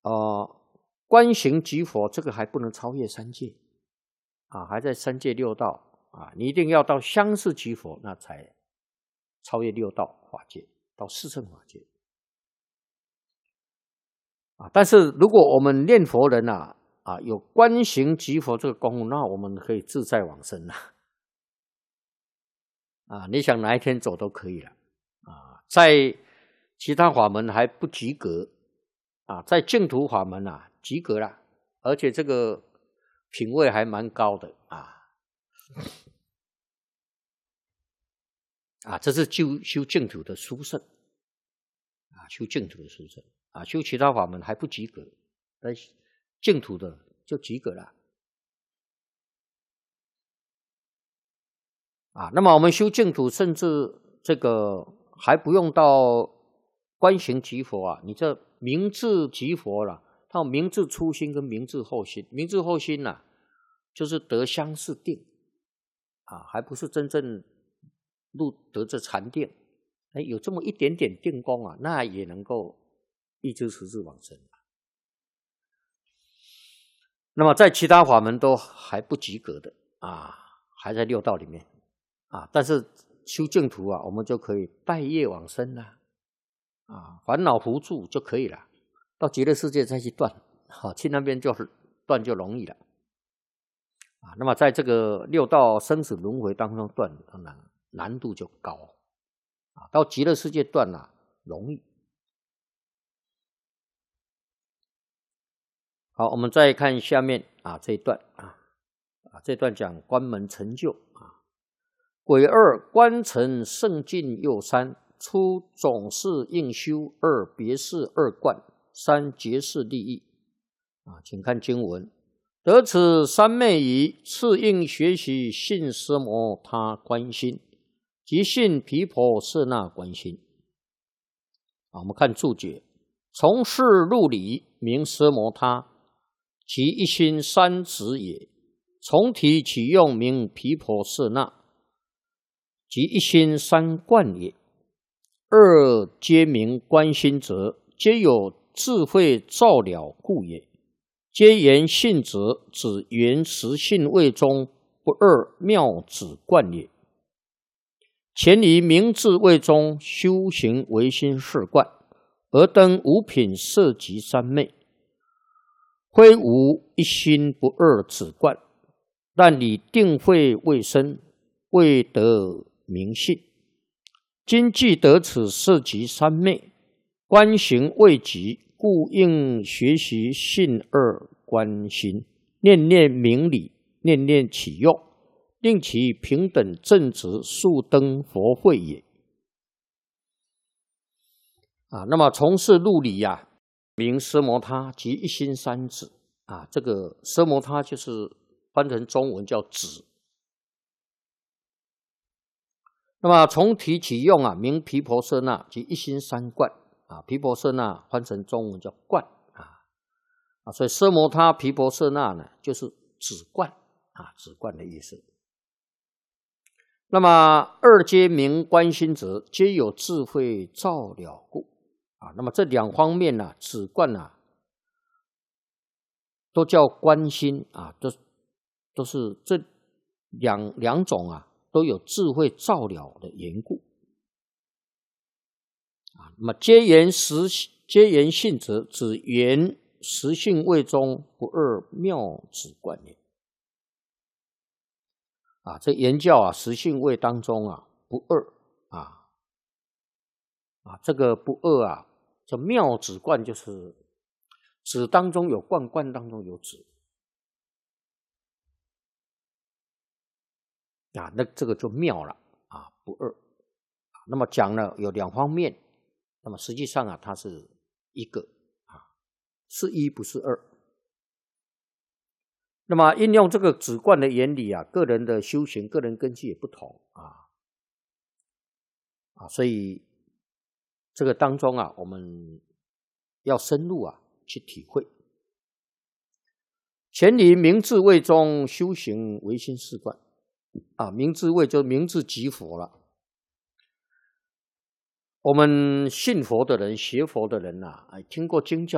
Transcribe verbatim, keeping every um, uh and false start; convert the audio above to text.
呃，观行即佛，这个还不能超越三界啊，还在三界六道啊，你一定要到相似即佛，那才超越六道法界，到四圣法界啊。但是如果我们念佛人啊，啊有观行即佛这个功夫，那我们可以自在往生了啊，你想哪一天走都可以了啊。在其他法门还不及格啊，在净土法门啊及格了，而且这个品位还蛮高的啊。啊，这是修修净土的殊胜啊，修净土的殊胜啊，修其他法门还不及格，但净土的就及格了啊。那么我们修净土，甚至这个还不用到观行即佛啊，你这明智即佛了，它有明智初心跟明智后心，明智后心呐、啊，就是得相似定啊，还不是真正入得这禅定，哎，有这么一点点定功啊，那也能够一知十智往生。那么在其他法门都还不及格的啊，还在六道里面啊，但是修净土啊，我们就可以带业往生了啊，烦恼扶助就可以了，到极乐世界再去断，好，去那边就断就容易了啊。那么在这个六道生死轮回当中断，当然难度就高啊，到极乐世界断啊容易。好，我们再看下面啊这一段啊啊这段讲关门成就啊，癸二观成圣境又三，初总是应修，二别事二观，三结事利益啊，请看经文。得此三昧仪，次应学习信奢摩他观心即信毗婆舍那观心啊。我们看注解，从事入理名奢摩他，其一心三执也；从体起用名毗婆舍那，即一心三观也。二皆名观心者，皆有智慧照了故也。皆言信者，指原实性位中不二妙指观也。前于明智位中修行唯心是观，而登五品摄集三昧，非无一心不二指观，但以定慧未深，未得明信。今既得此摄集三昧，观行未及，故应学习信二观心，念念明理，念念起用，令其平等正直，速登佛慧也。啊，那么从事入理呀、啊，名奢摩他即一心三指啊，这个奢摩他就是翻成中文叫指。那么从体起用啊，名毗婆舍那即一心三观啊，毗婆舍那翻成中文叫观啊啊，所以奢摩他毗婆舍那呢，就是指观啊，指观的意思。那么二皆名观心者，皆有智慧照了故啊。那么这两方面呢、啊，指观啊，都叫观心啊，都都是这两两种啊。都有智慧照了的缘故啊。那么皆言实皆言信者，指原实性位中不二妙指观也啊。这言教啊，实性位当中啊，不二啊啊，这个不二啊，这妙指观就是指当中有观，观当中有指。啊，那这个就妙了啊，不二。那么讲呢有两方面，那么实际上啊，它是一个啊，是一不是二。那么应用这个指观的原理啊，个人的修行、个人根基也不同啊啊，所以这个当中啊，我们要深入啊去体会。前于明智位中修行唯心是观。啊，明智位就明智即佛了。我们信佛的人、学佛的人呐、啊，听过经教。